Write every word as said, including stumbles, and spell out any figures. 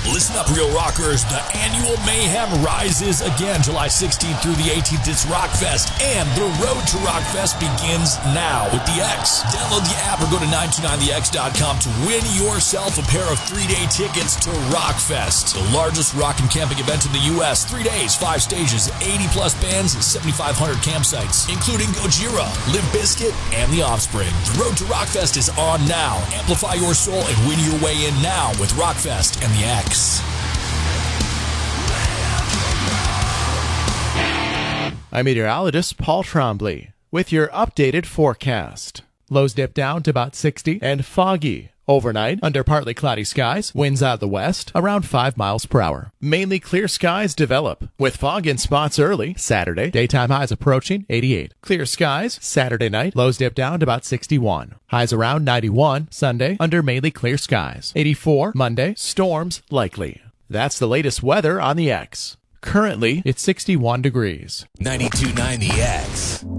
Listen up, Real Rockers. The annual mayhem rises again July sixteenth through the eighteenth. It's Rockfest, and the road to Rockfest begins now with the X. Download the app or go to nine two nine the x dot com to win yourself a pair of three-day tickets to Rockfest, the largest rock and camping event in the U S. Three days, five stages, eighty-plus bands, and seventy-five hundred campsites, including Gojira, Limp Bizkit, and The Offspring. The road to Rockfest is on now. Amplify your soul and win your way in now with Rockfest and the X. I'm meteorologist Paul Trombley with your updated forecast. Lows dip down to about sixty and foggy. Overnight, under partly cloudy skies, winds out of the west, around five miles per hour. Mainly clear skies develop, with fog in spots early, Saturday, daytime highs approaching eighty-eight. Clear skies, Saturday night, lows dip down to about sixty-one. Highs around ninety-one, Sunday, under mainly clear skies. eighty-four, Monday, storms likely. That's the latest weather on the X. Currently, it's sixty-one degrees. ninety-two point nine The X.